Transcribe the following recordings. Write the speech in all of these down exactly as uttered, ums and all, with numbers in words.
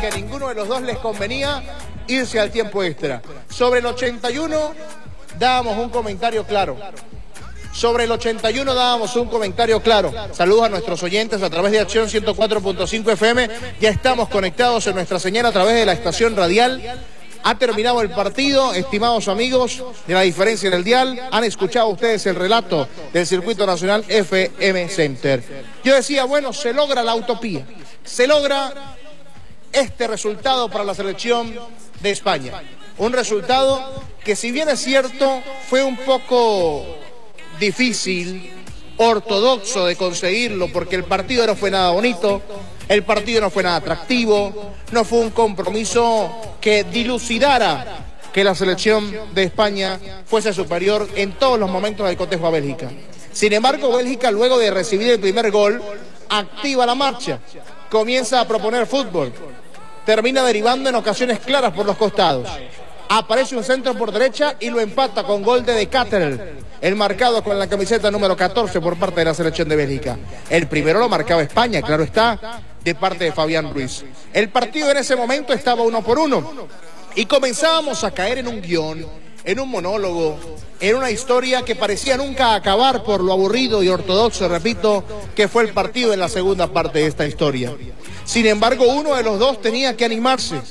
que a ninguno de los dos les convenía irse al tiempo extra. Sobre el ochenta y uno dábamos un comentario claro. Sobre el ochenta y uno dábamos un comentario claro. Saludos a nuestros oyentes a través de Acción ciento cuatro punto cinco F M. Ya estamos conectados en nuestra señal a través de la estación radial. Ha terminado el partido, estimados amigos de la diferencia en el dial. Han escuchado ustedes el relato del Circuito Nacional F M Center. Yo decía, bueno, se logra la utopía. Se logra este resultado para la selección de España. Un resultado que, si bien es cierto, fue un poco difícil, ortodoxo de conseguirlo, porque el partido no fue nada bonito, el partido no fue nada atractivo, no fue un compromiso que dilucidara que la selección de España fuese superior en todos los momentos del cotejo a Bélgica. Sin embargo, Bélgica, luego de recibir el primer gol, activa la marcha, comienza a proponer fútbol, termina derivando en ocasiones claras por los costados. Aparece un centro por derecha y lo empata con gol de De Ketelaere, el marcado con la camiseta número catorce por parte de la selección de Bélgica. El primero lo marcaba España, claro está, de parte de Fabián Ruiz. El partido en ese momento estaba uno por uno y comenzábamos a caer en un guión, en un monólogo, en una historia que parecía nunca acabar por lo aburrido y ortodoxo, repito, que fue el partido en la segunda parte de esta historia. Sin embargo, uno de los dos tenía que animarse.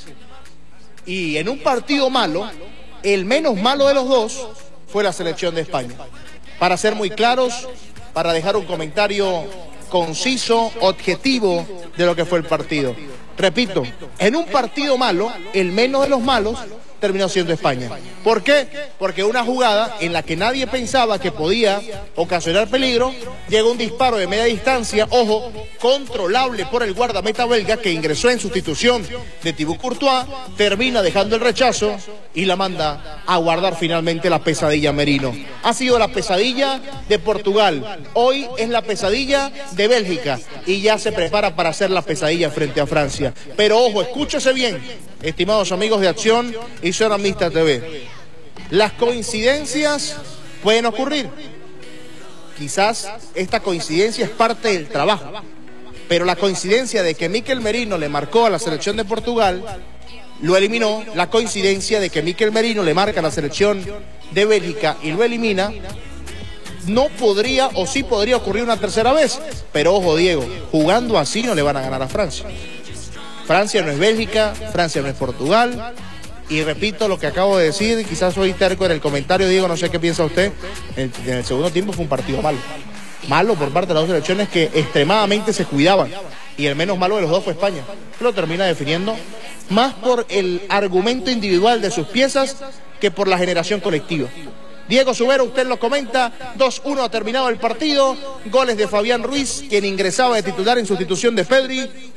Y en un partido malo, el menos malo de los dos fue la selección de España. Para ser muy claros, para dejar un comentario conciso, objetivo de lo que fue el partido. Repito, en un partido malo, el menos de los malos terminó siendo España. ¿Por qué? Porque una jugada en la que nadie pensaba que podía ocasionar peligro, llegó un disparo de media distancia, ojo, controlable por el guardameta belga que ingresó en sustitución de Thibaut Courtois, termina dejando el rechazo y la manda a guardar finalmente la pesadilla Merino. Ha sido la pesadilla de Portugal, hoy es la pesadilla de Bélgica y ya se prepara para hacer la pesadilla frente a Francia. Pero ojo, escúchese bien, estimados amigos de Acción y Zona Mixta T V. Las coincidencias pueden ocurrir. Quizás esta coincidencia es parte del trabajo, pero la coincidencia de que Mikel Merino le marcó a la selección de Portugal lo eliminó. La coincidencia de que Mikel Merino le marca a la selección de Bélgica y lo elimina no podría o sí podría ocurrir una tercera vez. Pero ojo, Diego, jugando así no le van a ganar a Francia. Francia no es Bélgica, Francia no es Portugal. Y repito lo que acabo de decir, quizás soy terco en el comentario, Diego, no sé qué piensa usted. En, en el segundo tiempo fue un partido malo. Malo por parte de las dos selecciones que extremadamente se cuidaban. Y el menos malo de los dos fue España. Lo termina definiendo más por el argumento individual de sus piezas que por la generación colectiva. Diego Subero, usted lo comenta, dos uno ha terminado el partido, goles de Fabián Ruiz, quien ingresaba de titular en sustitución de Pedri,